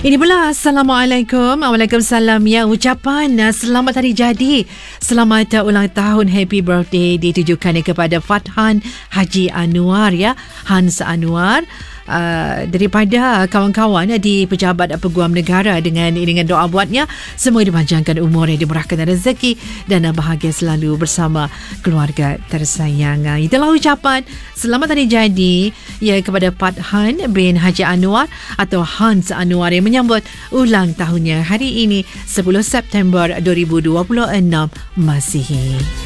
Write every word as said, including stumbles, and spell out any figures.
Ini pula Assalamualaikum. Waalaikumsalam. Ya, ucapan uh, selamat hari jadi, selamat uh, ulang tahun, happy birthday ditujukan kepada Fathan Haji Anwar, ya, Hans Anwar. Uh, daripada kawan-kawan uh, di Pejabat Peguam Negara dengan iringan doa buatnya, semua dipanjangkan umur, dimurahkan rezeki dan uh, bahagia selalu bersama keluarga tersayang. Uh, itulah ucapan selamat hari jadi, ya, kepada Fathan bin Haji Anwar atau Hans Anwar yang menyambut ulang tahunnya hari ini sepuluh September dua ribu dua puluh enam Masihi.